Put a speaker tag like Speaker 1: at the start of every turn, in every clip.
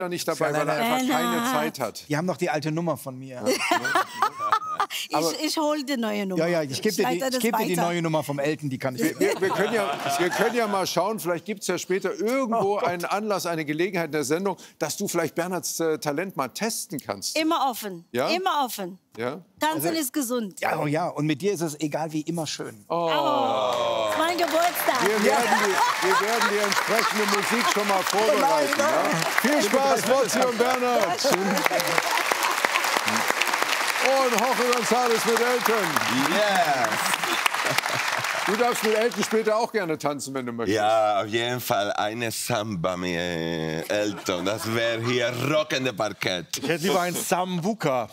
Speaker 1: nicht dabei, weil er einfach keine Zeit hat.
Speaker 2: Die haben noch die alte Nummer von mir.
Speaker 3: Ich hole die neue Nummer.
Speaker 2: Ja, ich gebe dir die neue Nummer vom Elton, die kann ich.
Speaker 1: Wir können ja mal schauen, vielleicht gibt es ja später irgendwo einen Anlass, eine Gelegenheit in der Sendung, dass du vielleicht Bernhards Talent mal testen kannst.
Speaker 3: Immer offen,
Speaker 1: ja?
Speaker 3: Immer offen.
Speaker 1: Ja?
Speaker 3: Tanzen ist gesund.
Speaker 2: Ja, oh ja, und mit dir ist es egal wie immer schön.
Speaker 3: Oh. Ist mein Geburtstag.
Speaker 1: Wir werden die entsprechende Musik schon mal vorbereiten. Ja? Viel Spaß, Mozzi und Bernhard. Und Jorge González mit Elton.
Speaker 4: Yes.
Speaker 1: Du darfst mit Elton später auch gerne tanzen, wenn du möchtest.
Speaker 4: Ja, auf jeden Fall eine Samba mit Elton. Das wäre hier rockende Parkett.
Speaker 5: Ich hätte lieber ein Sambuca.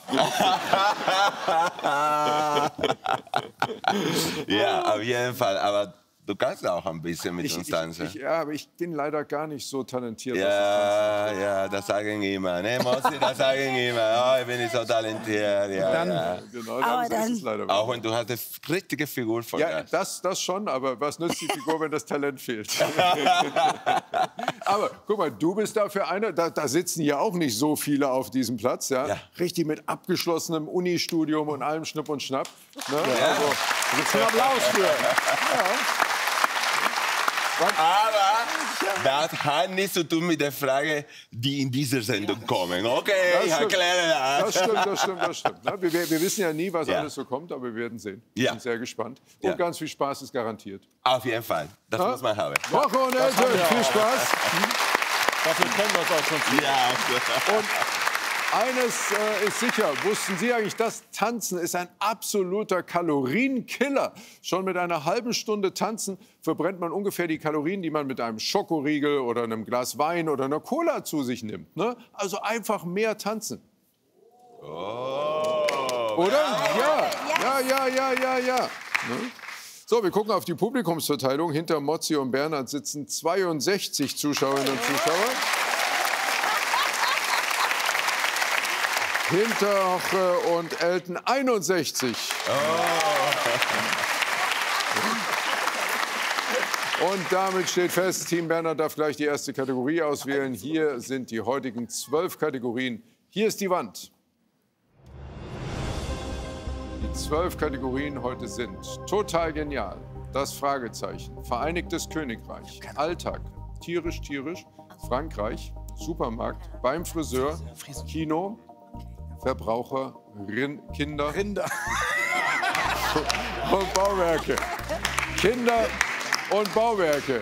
Speaker 4: Ja, auf jeden Fall. Aber du kannst auch ein bisschen mit uns tanzen.
Speaker 1: Ja, aber ich bin leider gar nicht so talentiert.
Speaker 4: Ja, das sagen immer. Ne, Mozzi, das sagen immer. Oh, ich bin nicht so talentiert. Ja,
Speaker 1: Genau, dann ist es leider
Speaker 4: auch wenn du hast eine richtige Figur von
Speaker 1: Ja, das schon, aber was nützt die Figur, wenn das Talent fehlt? Aber guck mal, du bist dafür einer, da sitzen ja auch nicht so viele auf diesem Platz, ja? Richtig mit abgeschlossenem Unistudium und allem Schnipp und Schnapp. Ne?
Speaker 4: Ja.
Speaker 1: Also, gibt's einen Applaus für. Ja.
Speaker 4: Aber das hat nichts zu tun mit der Frage, die in dieser Sendung kommen. Okay, ich erkläre das.
Speaker 1: Das stimmt. Na, wir wissen ja nie, was alles so kommt, aber wir werden sehen. Ich bin sehr gespannt. Und ganz viel Spaß ist garantiert.
Speaker 4: Auf jeden Fall. Das muss man haben.
Speaker 1: Jorge und Elton, viel Spaß.
Speaker 5: Dafür kennen wir uns auch schon viel.
Speaker 4: Ja.
Speaker 1: Und eines ist sicher, wussten Sie eigentlich, das Tanzen ist ein absoluter Kalorienkiller. Schon mit einer halben Stunde Tanzen verbrennt man ungefähr die Kalorien, die man mit einem Schokoriegel oder einem Glas Wein oder einer Cola zu sich nimmt. Ne? Also einfach mehr tanzen.
Speaker 4: Oh,
Speaker 1: oder? Ja. Ne? So, wir gucken auf die Publikumsverteilung. Hinter Mozzi und Bernhard sitzen 62 Zuschauerinnen und Zuschauer. Hinter Jorge und Elton 61. Und damit steht fest, Team Bernhard darf gleich die erste Kategorie auswählen. Hier sind die heutigen 12 Kategorien. Hier ist die Wand. Die 12 Kategorien heute sind total genial, das Fragezeichen, Vereinigtes Königreich, Alltag, tierisch, Frankreich, Supermarkt, beim Friseur, Kino, Verbraucher, Kinder und Bauwerke. Kinder und Bauwerke.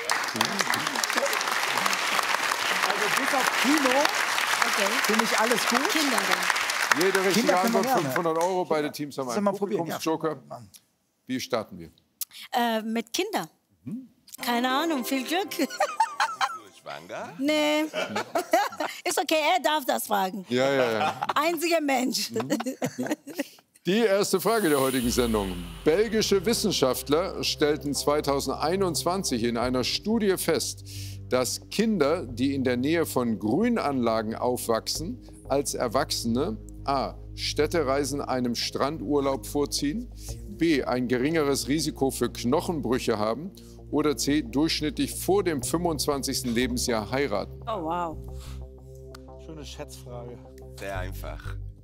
Speaker 2: Also bis auf Kino finde ich alles gut.
Speaker 3: Kinder dann.
Speaker 1: Jede richtige Antwort 500 €. Beide Teams haben einen Publikumsjoker. Wie starten wir?
Speaker 3: Mit Kindern. Keine Ahnung, viel Glück.
Speaker 4: Schwanger?
Speaker 3: Nee. Ist okay, er darf das fragen.
Speaker 1: Ja.
Speaker 3: Einziger Mensch.
Speaker 1: Die erste Frage der heutigen Sendung. Belgische Wissenschaftler stellten 2021 in einer Studie fest, dass Kinder, die in der Nähe von Grünanlagen aufwachsen, als Erwachsene a. Städtereisen einem Strandurlaub vorziehen, b. ein geringeres Risiko für Knochenbrüche haben oder c. durchschnittlich vor dem 25. Lebensjahr heiraten.
Speaker 3: Oh, wow.
Speaker 5: Schöne Schätzfrage.
Speaker 4: Sehr einfach.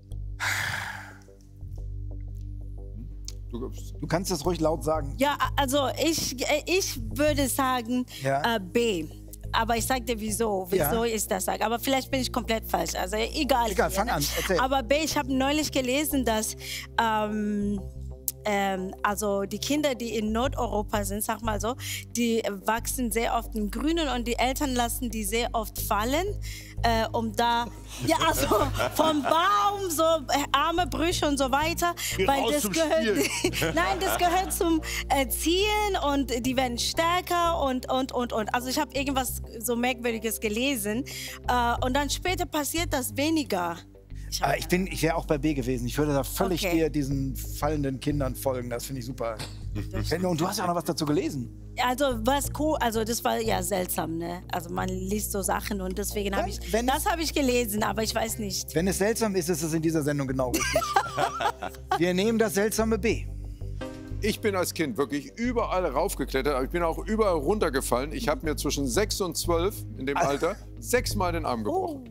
Speaker 2: Du kannst das ruhig laut sagen.
Speaker 3: Ja, also ich würde sagen B. Aber ich sag dir wieso. Wieso ist das? Aber vielleicht bin ich komplett falsch. Also egal.
Speaker 2: Egal, fang an. Erzähl.
Speaker 3: Aber B, ich habe neulich gelesen, dass also die Kinder, die in Nordeuropa sind, sag mal so, die wachsen sehr oft im Grünen und die Eltern lassen die sehr oft fallen, um da, ja, also vom Baum, so Arme, Brüche und so weiter, weil das gehört, nein, das gehört zum Erziehen und die werden stärker und. Also ich habe irgendwas so Merkwürdiges gelesen und dann später passiert das weniger.
Speaker 2: Ich wäre auch bei B gewesen. Ich würde da völlig dir diesen fallenden Kindern folgen. Das finde ich super. Und du hast ja auch noch was dazu gelesen.
Speaker 3: Also was cool, also das war ja seltsam, ne? Also man liest so Sachen und deswegen habe ich, das habe ich gelesen, aber ich weiß nicht.
Speaker 2: Wenn es seltsam ist, ist es in dieser Sendung genau richtig. Wir nehmen das seltsame B.
Speaker 1: Ich bin als Kind wirklich überall raufgeklettert, aber ich bin auch überall runtergefallen. Ich habe mir zwischen 6 und 12 in dem Alter 6-mal den Arm gebrochen.